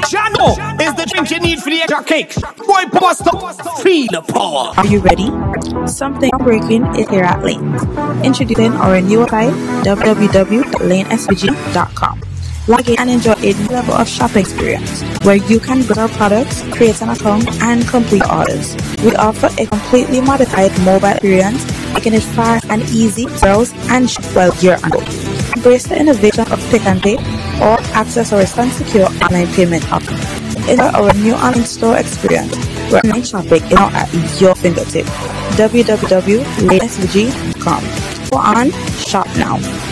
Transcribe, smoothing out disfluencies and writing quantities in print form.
Jano is the drink you need for the extra cake. Boy, bust up, feel the power. Are you ready? Something breaking is here at Lane. Introducing our new site, www.lanesvg.com. Log in and enjoy a new level of shopping experience where you can browse our products, create an account, and complete orders. We offer a completely modified mobile experience, making it fast and easy to browse and shop while you're on board. Embrace the innovation of Pick and Pay or access our secure online payment option. Enjoy our new online store experience where online shopping is now at your fingertip. www.lanesvg.com. Go on, shop now.